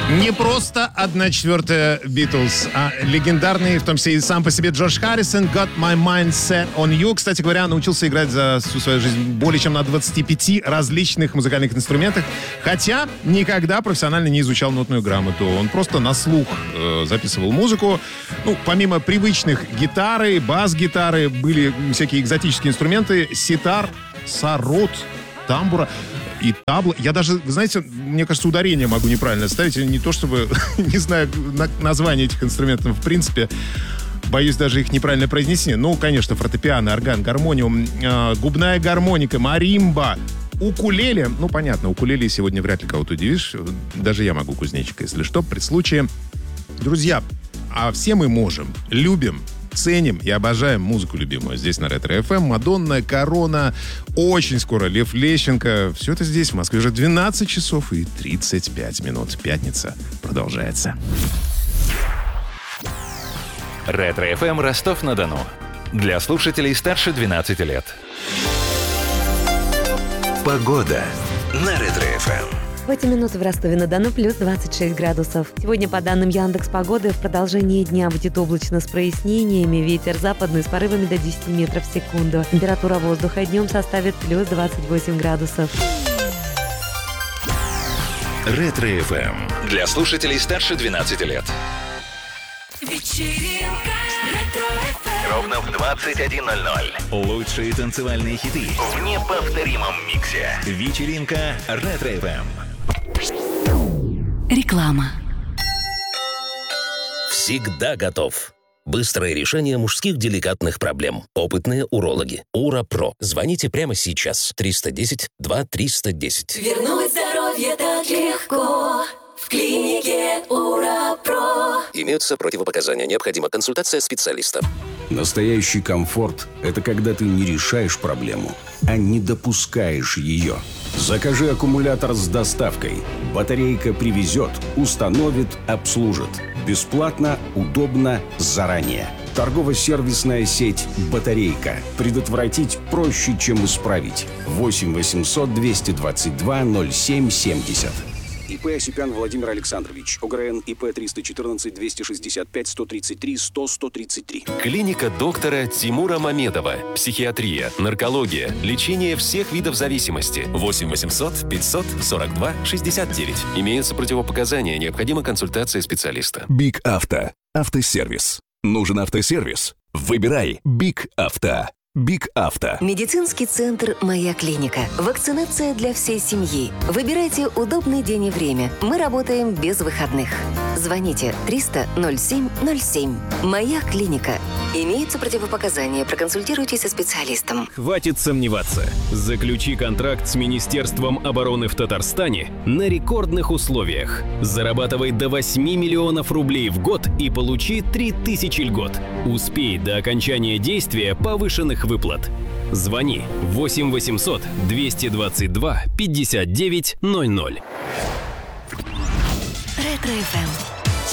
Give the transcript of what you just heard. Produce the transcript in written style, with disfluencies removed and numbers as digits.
Не просто 1/4 Битлз, а легендарный, в том числе и сам по себе Джордж Харрисон, Got My Mind Set on You. Кстати говоря, научился играть за всю свою жизнь более чем на 25 различных музыкальных инструментах, хотя никогда профессионально не изучал нотную грамоту. Он просто на слух записывал музыку. Ну, помимо привычных гитары, бас-гитары, были всякие экзотические инструменты, ситар, сарот, тамбура и табла. Я даже, вы знаете, мне кажется, ударение могу неправильно ставить. Не то чтобы, не знаю название этих инструментов в принципе. Боюсь даже их неправильно произнесения. Ну, конечно, фортепиано, орган, гармониум, губная гармоника, маримба, укулеле. Ну, понятно, укулеле сегодня вряд ли кого-то удивишь. Даже я могу кузнечик, если что, при случае. Друзья, а все мы можем, любим, ценим и обожаем музыку любимую. Здесь на Ретро-ФМ Мадонна, Корона, очень скоро Лев Лещенко. Все это здесь, в Москве уже 12 часов и 35 минут. Пятница продолжается. Ретро-ФМ Ростов-на-Дону. Для слушателей старше 12 лет. Погода на Ретро-ФМ. В эти минуты в Ростове-на-Дону плюс 26 градусов. Сегодня, по данным Яндекс.Погоды, в продолжении дня будет облачно с прояснениями. Ветер западный с порывами до 10 метров в секунду. Температура воздуха днем составит плюс 28 градусов. Ретро-ФМ. Для слушателей старше 12 лет. Вечеринка Ретро-ФМ. Ровно в 21:00. Лучшие танцевальные хиты в неповторимом миксе. Вечеринка Ретро-ФМ. Реклама. Всегда готов. Быстрое решение мужских деликатных проблем. Опытные урологи. Ура-Про. Звоните прямо сейчас. 310-2310. Вернуть здоровье так легко. В клинике Ура-Про. Имеются противопоказания. Необходима консультация специалиста. Настоящий комфорт – это когда ты не решаешь проблему, а не допускаешь ее. Закажи аккумулятор с доставкой. Батарейка привезет, установит, обслужит. Бесплатно, удобно, заранее. Торгово-сервисная сеть «Батарейка». Предотвратить проще, чем исправить. 8 800 222 0770. ИП Осипян Владимир Александрович. ОГРН ИП 314 265 133 100 133. Клиника доктора Тимура Мамедова. Психиатрия, наркология, лечение всех видов зависимости. 8 800 542 69. Имеются противопоказания, необходима консультация специалиста. Биг Авто. Автосервис. Нужен автосервис? Выбирай Биг Авто. Биг Авто. Медицинский центр «Моя клиника». Вакцинация для всей семьи. Выбирайте удобный день и время. Мы работаем без выходных. Звоните 300-07-07. «Моя клиника». Имеются противопоказания. Проконсультируйтесь со специалистом. Хватит сомневаться. Заключи контракт с Министерством обороны в Татарстане на рекордных условиях. Зарабатывай до 8 миллионов рублей в год и получи 3000 льгот. Успей до окончания действия повышенных выплат. Звони 8 800 222 59 00. Ретро-ФМ.